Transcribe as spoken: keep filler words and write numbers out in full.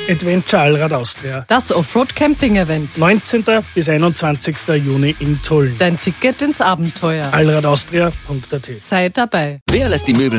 Adventure Allrad Austria. Das Offroad-Camping-Event. neunzehnten bis einundzwanzigsten Juni in Tulln. Dein Ticket ins Abenteuer. allradaustria punkt at. Sei dabei. Wer lässt die Möbel